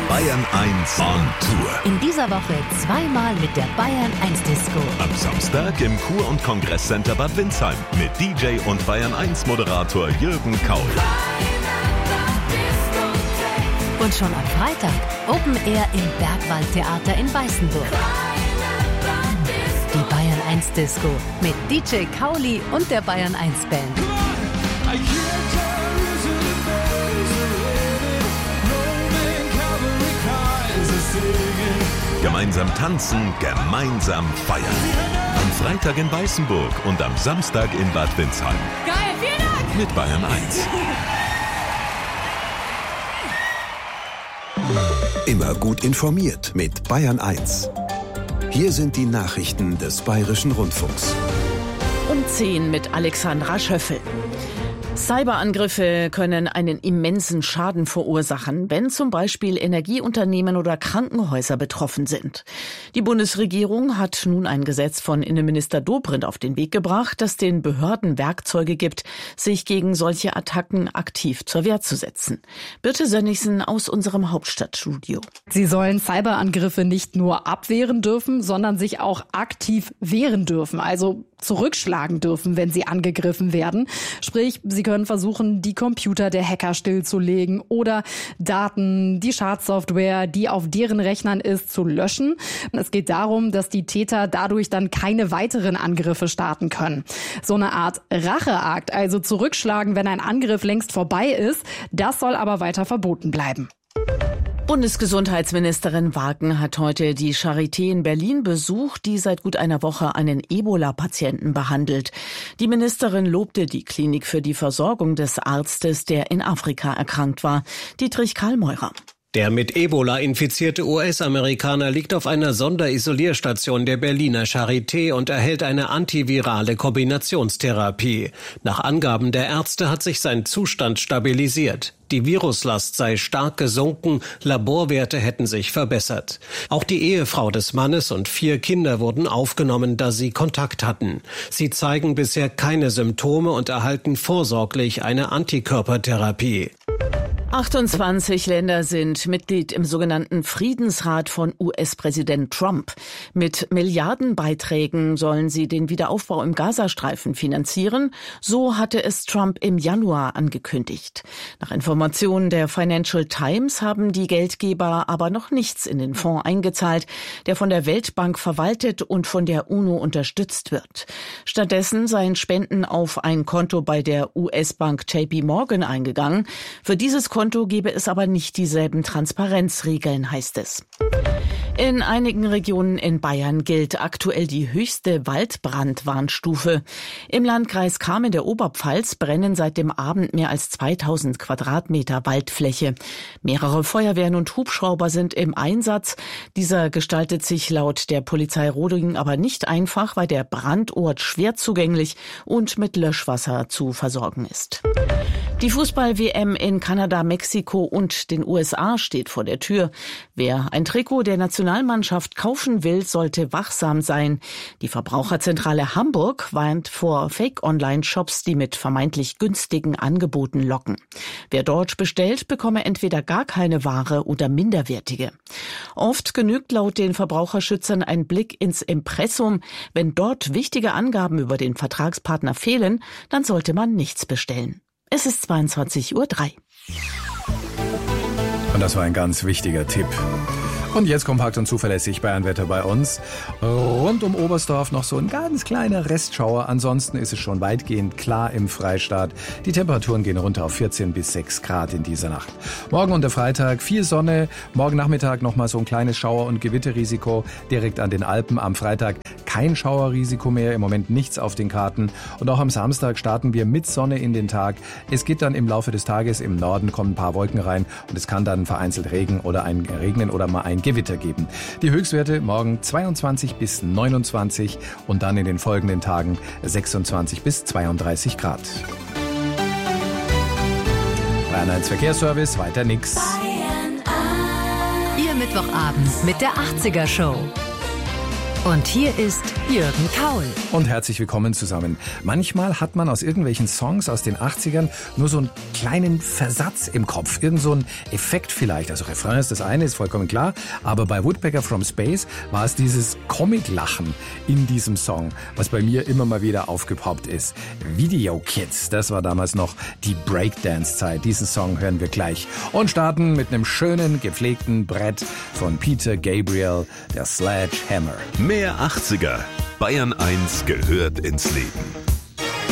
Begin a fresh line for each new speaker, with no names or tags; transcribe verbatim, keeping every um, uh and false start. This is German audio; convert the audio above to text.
Bayern eins on Tour.
In dieser Woche zweimal mit der Bayern eins Disco.
Am Samstag im Kur- und Kongresscenter Bad Windsheim mit D J und Bayern eins Moderator Jürgen Kaul.
Und schon am Freitag Open Air im Bergwaldtheater in Weißenburg. Die Bayern eins Disco mit D J Kauli und der Bayern eins Band.
Gemeinsam tanzen, gemeinsam feiern. Am Freitag in Weißenburg und am Samstag in Bad Windsheim.
Geil, vielen Dank!
Mit Bayern eins.
Immer gut informiert mit Bayern eins. Hier sind die Nachrichten des Bayerischen Rundfunks.
Um zehn mit Alexandra Schöffel. Cyberangriffe können einen immensen Schaden verursachen, wenn zum Beispiel Energieunternehmen oder Krankenhäuser betroffen sind. Die Bundesregierung hat nun ein Gesetz von Innenminister Dobrindt auf den Weg gebracht, das den Behörden Werkzeuge gibt, sich gegen solche Attacken aktiv zur Wehr zu setzen. Birte Sönnigsen aus unserem Hauptstadtstudio.
Sie sollen Cyberangriffe nicht nur abwehren dürfen, sondern sich auch aktiv wehren dürfen, also zurückschlagen dürfen, wenn sie angegriffen werden. Sprich, sie können versuchen, die Computer der Hacker stillzulegen oder Daten, die Schadsoftware, die auf deren Rechnern ist, zu löschen. Es geht darum, dass die Täter dadurch dann keine weiteren Angriffe starten können. So eine Art Racheakt, also zurückschlagen, wenn ein Angriff längst vorbei ist, das soll aber weiter verboten bleiben.
Bundesgesundheitsministerin Wagen hat heute die Charité in Berlin besucht, die seit gut einer Woche einen Ebola-Patienten behandelt. Die Ministerin lobte die Klinik für die Versorgung des Arztes, der in Afrika erkrankt war. Dietrich Karlmeurer.
Der mit Ebola infizierte U S-Amerikaner liegt auf einer Sonderisolierstation der Berliner Charité und erhält eine antivirale Kombinationstherapie. Nach Angaben der Ärzte hat sich sein Zustand stabilisiert. Die Viruslast sei stark gesunken, Laborwerte hätten sich verbessert. Auch die Ehefrau des Mannes und vier Kinder wurden aufgenommen, da sie Kontakt hatten. Sie zeigen bisher keine Symptome und erhalten vorsorglich eine Antikörpertherapie.
achtundzwanzig Länder sind Mitglied im sogenannten Friedensrat von U S-Präsident Trump. Mit Milliardenbeiträgen sollen sie den Wiederaufbau im Gazastreifen finanzieren. So hatte es Trump im Januar angekündigt. Nach Informationen der Financial Times haben die Geldgeber aber noch nichts in den Fonds eingezahlt, der von der Weltbank verwaltet und von der UNO unterstützt wird. Stattdessen seien Spenden auf ein Konto bei der U S-Bank J P Morgan eingegangen. Für dieses Konto gebe es aber nicht dieselben Transparenzregeln, heißt es. In einigen Regionen in Bayern gilt aktuell die höchste Waldbrandwarnstufe. Im Landkreis Cham in der Oberpfalz brennen seit dem Abend mehr als zweitausend Quadratmeter Waldfläche. Mehrere Feuerwehren und Hubschrauber sind im Einsatz. Dieser gestaltet sich laut der Polizei Roding aber nicht einfach, weil der Brandort schwer zugänglich und mit Löschwasser zu versorgen ist. Die Fußball-W M in Kanada, Mexiko und den U S A steht vor der Tür. Wer ein Trikot der Nationalmannschaft kaufen will, sollte wachsam sein. Die Verbraucherzentrale Hamburg warnt vor Fake-Online-Shops, die mit vermeintlich günstigen Angeboten locken. Wer dort bestellt, bekomme entweder gar keine Ware oder minderwertige. Oft genügt laut den Verbraucherschützern ein Blick ins Impressum. Wenn dort wichtige Angaben über den Vertragspartner fehlen, dann sollte man nichts bestellen. Es ist zweiundzwanzig Uhr drei.
Und das war ein ganz wichtiger Tipp. Und jetzt kompakt und zuverlässig Bayernwetter bei uns. Rund um Oberstdorf noch so ein ganz kleiner Restschauer. Ansonsten ist es schon weitgehend klar im Freistaat. Die Temperaturen gehen runter auf vierzehn bis sechs Grad in dieser Nacht. Morgen und der Freitag viel Sonne. Morgen Nachmittag nochmal so ein kleines Schauer- und Gewitterrisiko direkt an den Alpen. Am Freitag kein Schauerrisiko mehr. Im Moment nichts auf den Karten. Und auch am Samstag starten wir mit Sonne in den Tag. Es geht dann im Laufe des Tages im Norden kommen ein paar Wolken rein. Und es kann dann vereinzelt Regen oder ein Regnen oder mal ein Gewitter geben. Die Höchstwerte morgen zweiundzwanzig bis neunundzwanzig und dann in den folgenden Tagen sechsundzwanzig bis zweiunddreißig Grad. Bayern eins Verkehrsservice, weiter nix.
Ihr Mittwochabend mit der achtziger Show. Und hier ist Jürgen Kaul.
Und herzlich willkommen zusammen. Manchmal hat man aus irgendwelchen Songs aus den achtzigern nur so einen kleinen Versatz im Kopf. Irgend so ein Effekt vielleicht. Also Refrain ist das eine, ist vollkommen klar. Aber bei Woodpecker from Space war es dieses Comic-Lachen in diesem Song, was bei mir immer mal wieder aufgepoppt ist. Video Kids, das war damals noch die Breakdance-Zeit. Diesen Song hören wir gleich. Und starten mit einem schönen, gepflegten Brett von Peter Gabriel, der Sledgehammer.
Mehr achtziger. Bayern eins gehört ins Leben.